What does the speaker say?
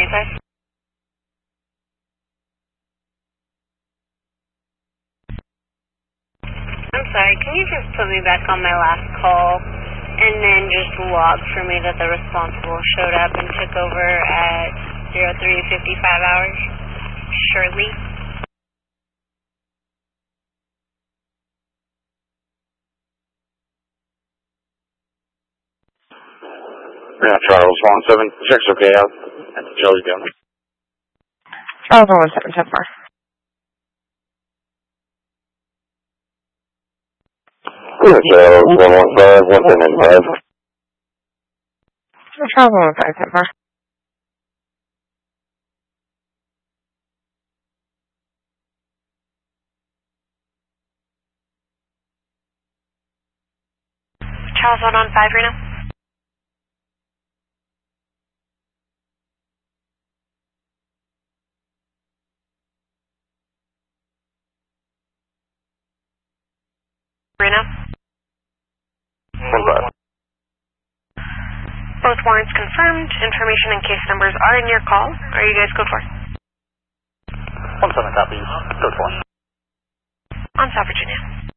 1-5. I'm sorry, can you just put me back on my last call and then just log for me that the responsible showed up and took over at 03:55 hours? Shirley? Yeah, Charles 176, okay, out at the Jelly Gun. Charles 117, Charles 115, 110 Charles 115, Charles 115, Reno? Reno? 1-5. Both warrants confirmed. Information and case numbers are in your call. Are you guys code 4? 1-7 copies, code 4. On South Virginia.